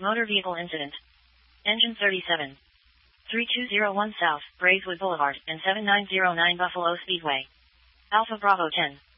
Motor vehicle incident. Engine 37. 3201 South, Braeswood Boulevard, and 7909 Buffalo Speedway. Alpha Bravo 10.